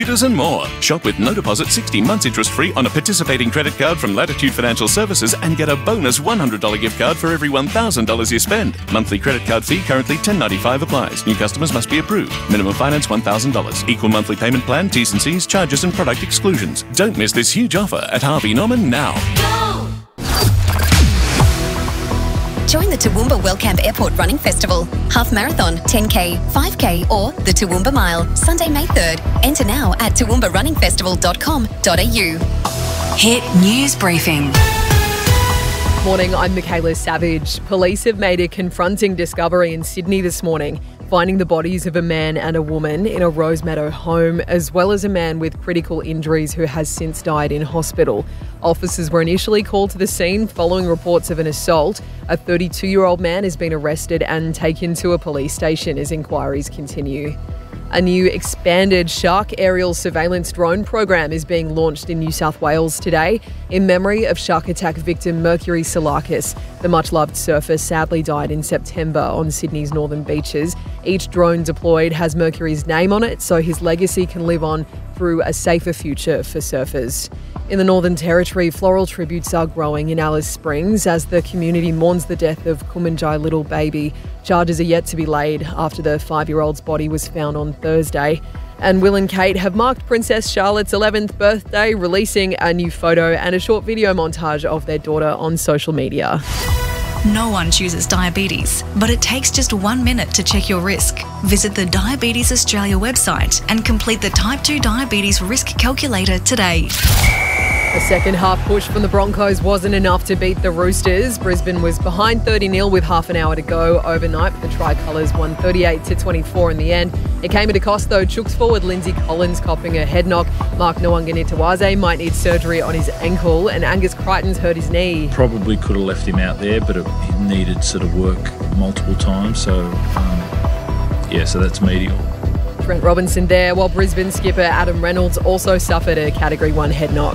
computers and more. Shop with no deposit 60 months interest-free on a participating credit card from Latitude Financial Services and get a bonus $100 gift card for every $1,000 you spend. Monthly credit card fee currently $10.95 applies. New customers must be approved. Minimum finance $1,000. Equal monthly payment plan, T's and C's, charges and product exclusions. Don't miss this huge offer at Harvey Norman now. Go! Join the Toowoomba Wellcamp Airport Running Festival. Half Marathon, 10K, 5K or the Toowoomba Mile, Sunday, May 3rd. Enter now at toowoombarunningfestival.com.au. Hit News Briefing. Morning, I'm Michaela Savage. Police have made a confronting discovery in Sydney this morning, finding the bodies of a man and a woman in a Rosemeadow home, as well as a man with critical injuries who has since died in hospital. Officers were initially called to the scene following reports of an assault. A 32-year-old man has been arrested and taken to a police station as inquiries continue. A new expanded shark aerial surveillance drone program is being launched in New South Wales today in memory of shark attack victim Mercury Salakis. The much-loved surfer sadly died in September on Sydney's northern beaches. Each drone deployed has Mercury's name on it, so his legacy can live on through a safer future for surfers. In the Northern Territory, floral tributes are growing in Alice Springs as the community mourns the death of Kumanjai little baby. Charges are yet to be laid after the 5-year-old's body was found on Thursday. And Will and Kate have marked Princess Charlotte's 11th birthday, releasing a new photo and a short video montage of their daughter on social media. No one chooses diabetes, but it takes just 1 minute to check your risk. Visit the Diabetes Australia website and complete the Type 2 Diabetes Risk Calculator today. The second half push from the Broncos wasn't enough to beat the Roosters. Brisbane was behind 30-0 with half an hour to go overnight, but the Tricolours won 38-24 in the end. It came at a cost though. Chooks forward Lindsay Collins copping a head knock. Mark Nwanganitawaze might need surgery on his ankle, and Angus Crichton's hurt his knee. Probably could have left him out there, but it needed sort of work multiple times. So that's medial. Trent Robinson there, while Brisbane skipper Adam Reynolds also suffered a Category 1 head knock.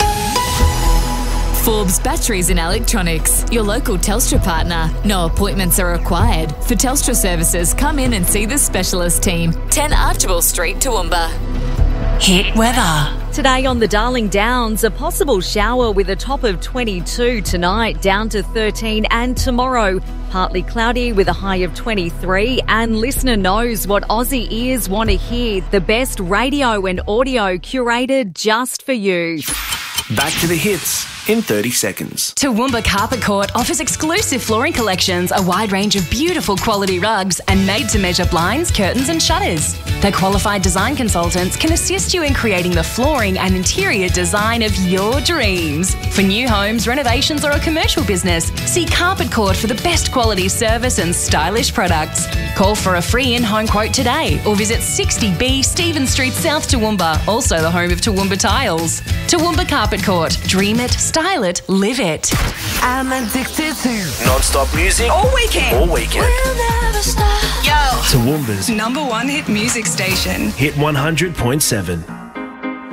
Forbes Batteries and Electronics, your local Telstra partner. No appointments are required. For Telstra services, come in and see the specialist team. 10 Archibald Street, Toowoomba. Hit weather. Today on the Darling Downs, a possible shower with a top of 22 tonight, down to 13, and tomorrow, partly cloudy with a high of 23. And listener knows what Aussie ears want to hear, the best radio and audio curated just for you. Back to the hits in 30 seconds. Toowoomba Carpet Court offers exclusive flooring collections, a wide range of beautiful quality rugs, and made-to-measure blinds, curtains and shutters. Their qualified design consultants can assist you in creating the flooring and interior design of your dreams. For new homes, renovations or a commercial business, see Carpet Court for the best quality service and stylish products. Call for a free in-home quote today or visit 60B Stephen Street, South Toowoomba, also the home of Toowoomba Tiles. Toowoomba Carpet Court. Dream it, style it, live it. I'm addicted to non-stop music All weekend. all weekend. We'll never stop. Yo. Toowoomba's #1 hit music station. Hit 100.7.